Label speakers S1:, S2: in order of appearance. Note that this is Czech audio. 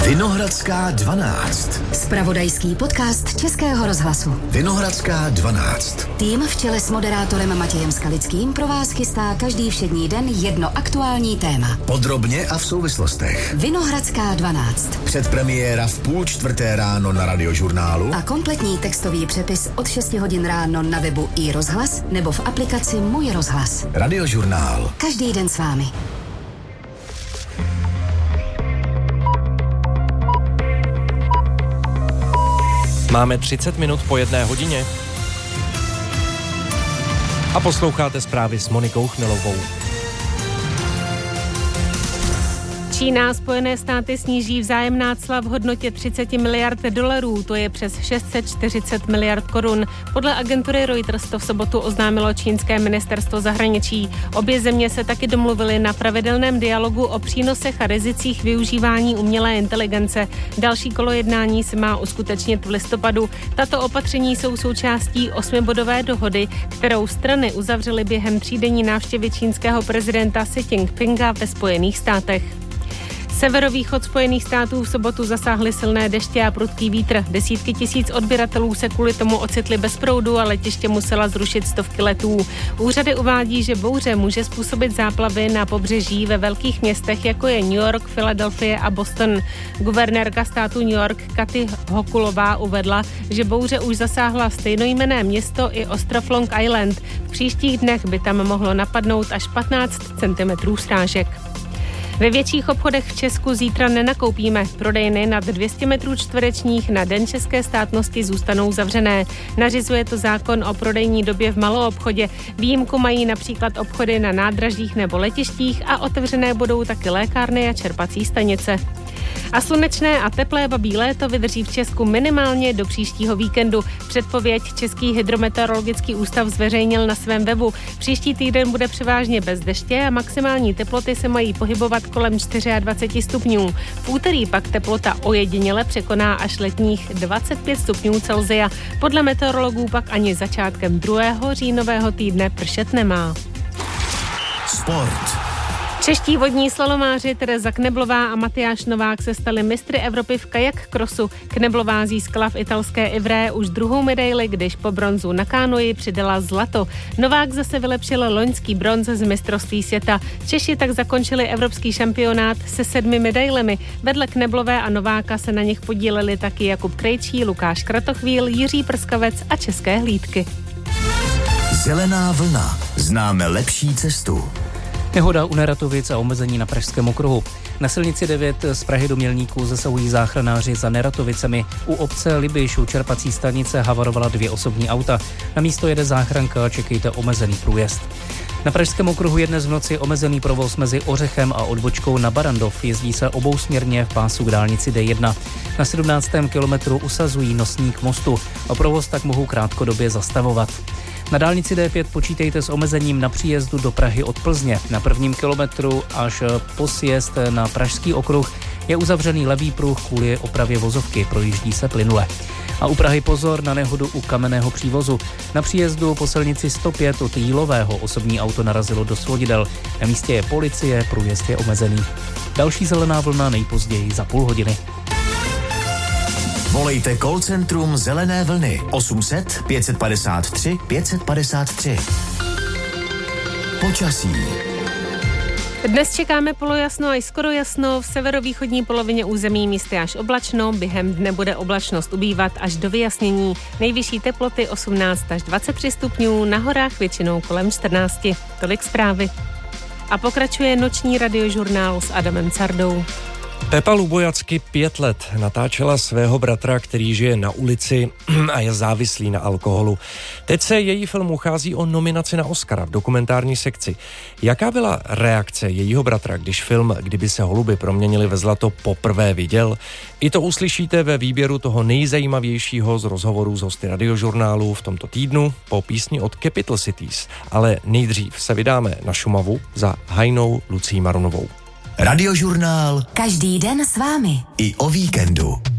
S1: Vinohradská 12.
S2: Zpravodajský podcast Českého rozhlasu.
S1: Vinohradská 12.
S2: Tým v čele s moderátorem Matějem Skalickým pro vás chystá každý všední den jedno aktuální téma.
S1: Podrobně a v souvislostech.
S2: Vinohradská 12.
S1: Předpremiéra v 3:30 ráno na Radiožurnálu.
S2: A kompletní textový přepis od 6 hodin ráno na webu iRozhlas nebo v aplikaci Můj rozhlas.
S1: Radiožurnál.
S2: Každý den s vámi.
S3: Máme 30 minut po 1 hodině. A posloucháte zprávy s Monikou Chmelovou.
S4: Čína a Spojené státy sníží vzájemná cla v hodnotě 30 miliard dolarů, to je přes 640 miliard korun. Podle agentury Reuters to v sobotu oznámilo čínské ministerstvo zahraničí. Obě země se taky domluvily na pravidelném dialogu o přínosech a rizicích využívání umělé inteligence. Další kolo jednání se má uskutečnit v listopadu. Tato opatření jsou součástí 8bodové dohody, kterou strany uzavřely během 3denní návštěvy čínského prezidenta Xi Jinpinga ve Spojených státech. Severovýchod Spojených států v sobotu zasáhly silné deště a prudký vítr. Desítky tisíc odběratelů se kvůli tomu ocitli bez proudu a letiště musela zrušit stovky letů. Úřady uvádí, že bouře může způsobit záplavy na pobřeží ve velkých městech, jako je New York, Filadelfie a Boston. Guvernérka státu New York Kathy Hochulová uvedla, že bouře už zasáhla stejnojmenné město i ostrov Long Island. V příštích dnech by tam mohlo napadnout až 15 cm srážek. Ve větších obchodech v Česku zítra nenakoupíme. Prodejny nad 200 metrů čtverečních na Den české státnosti zůstanou zavřené. Nařizuje to zákon o prodejní době v maloobchodě. Výjimku mají například obchody na nádražích nebo letištích a otevřené budou taky lékárny a čerpací stanice. A slunečné a teplé babí léto vydrží v Česku minimálně do příštího víkendu. Předpověď Český hydrometeorologický ústav zveřejnil na svém webu. Příští týden bude převážně bez deště a maximální teploty se mají pohybovat kolem 24 stupňů. V úterý pak teplota ojediněle překoná až letních 25 stupňů Celsia. Podle meteorologů pak ani začátkem 2. říjnového týdne pršet nemá.
S1: Sport.
S4: Čeští vodní slalomáři Tereza Kneblová a Matyáš Novák se stali mistry Evropy v kajak krosu. Kneblová získala v italské Ivré už 2. medaili, když po bronzu na kánoji přidala zlato. Novák zase vylepšil loňský bronz z mistrovství světa. Češi tak zakončili evropský šampionát se 7 medailemi. Vedle Kneblové a Nováka se na nich podíleli taky Jakub Krejčí, Lukáš Kratochvíl, Jiří Prskavec a České hlídky.
S1: Zelená vlna. Známe lepší cestu.
S5: Nehoda u Neratovic a omezení na Pražském okruhu. Na silnici 9 z Prahy do Mělníků zasahují záchranáři za Neratovicemi. U obce Libyš u čerpací stanice havarovala 2 osobní auta. Na místo jede záchranka, čekejte omezený průjezd. Na Pražském okruhu je dnes v noci omezený provoz mezi Ořechem a odbočkou na Barandov. Jezdí se obousměrně v pásu k dálnici D1. Na 17. kilometru usazují nosník mostu a provoz tak mohou krátkodobě zastavovat. Na dálnici D5 počítejte s omezením na příjezdu do Prahy od Plzně. Na 1. kilometru až po sjezd na Pražský okruh je uzavřený levý pruh kvůli opravě vozovky, projíždí se plynule. A u Prahy pozor na nehodu u Kamenného přívozu. Na příjezdu po silnici 105 od Jílového osobní auto narazilo do svodidel. Na místě je policie, průjezd je omezený. Další zelená vlna nejpozději za půl hodiny.
S1: Volejte call centrum Zelené vlny 800 553 553. Počasí.
S4: Dnes čekáme polojasno až skoro jasno, v severovýchodní polovině území místy až oblačno, během dne bude oblačnost ubývat až do vyjasnění. Nejvyšší teploty 18 až 23 stupňů, na horách většinou kolem 14. Tolik zprávy. A pokračuje noční radiožurnál s Adamem Cardou.
S3: Pepa Lubojacky 5 let natáčela svého bratra, který žije na ulici a je závislý na alkoholu. Teď se její film uchází o nominaci na Oscara v dokumentární sekci. Jaká byla reakce jejího bratra, když film Kdyby se holuby proměnili ve zlato poprvé viděl? I to uslyšíte ve výběru toho nejzajímavějšího z rozhovorů z hosty radiožurnálu v tomto týdnu po písni od Capital Cities. Ale nejdřív se vydáme na Šumavu za Hajnou Lucí Marunovou.
S1: Radiožurnál.
S2: Každý den s vámi.
S1: I o víkendu.